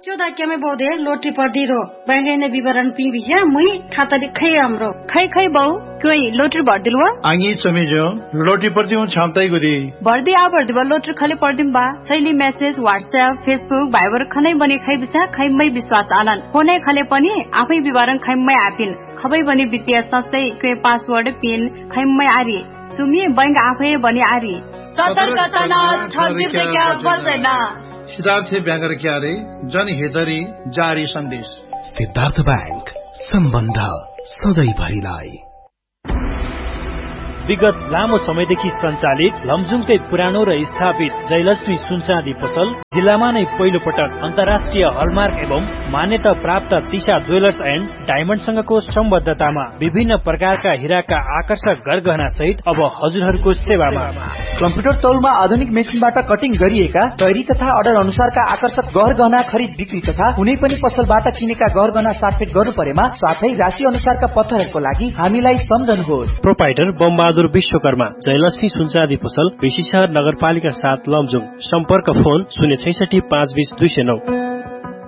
चौदा केमे बहुदे लोटरी पर्दी रो बैंक ने विवरण पी बिया मुई खाता दिखै हाम्रो खै बहु कोई लोटरी भर्दिलवा आंगी चमेजो लोटरी पर्दी हूं छामताई गुदी भर्दी आ भर्दी बा लोटरी खले पर्दिम बा सैली मेसेज व्हाट्सएप फेसबुक भाइबर खनै बनी खै बिसा खैमै विश्वास आलन फोनै खले पनि आफै विवरण खैमै आपिन खबै बनी वित्तीय संस्थै के पासवर्ड पिन खैमै आरी सुमी बैंक आफै बनी आरी सतर्कता न छदिर क्या बल्दैन सिद्धार्थ ब्याङ्गर क्यारे जनहितरी जारी सन्देश। सिद्धार्थ बैंक सम्बन्ध सधैँभरिलाई। विगत लामो समयदेखि सञ्चालित लमजुङकै पुरानो र स्थापित जयलक्ष्मी सुनचाँदी पसल जिल्लामा नै पहिलो पटक अन्तर्राष्ट्रिय हलमार्क एवं मान्यता प्राप्त तिशा ज्वेलर्स एन्ड डायमण्डसँगको सम्बद्धतामा विभिन्न प्रकारका हिराका आकर्षक गरगहना सहित अब हजुरहरूको सेवामा कम्प्युटर तौलमा आधुनिक मेसिनबाट कटिङ गरिएका तयारी तथा अर्डर अनुसारका आकर्षक गहना खरिद बिक्री तथा कुनै पनि पसलबाट किनेका गहना साटफेट गर्नु परेमा साथै राशि अनुसारका पत्थरहरूको लागि हामीलाई सम्झनुहोस्। प्रोपाइटर बमबहादुर विश्वकर्मा जयलक्ष्मी सुनचाँदी पसल बेसीशहर नगरपालिका 7 लमजुङ। सम्पर्क फोन 066 520 209।